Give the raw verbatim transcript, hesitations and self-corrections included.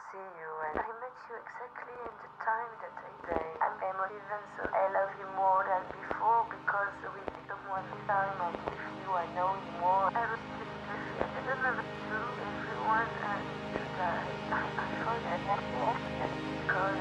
see you, and I met you exactly in the time that I say I'm emotive, and so I love you more than before because we become one time, and with you I know you more. I was just, I don't know what to do.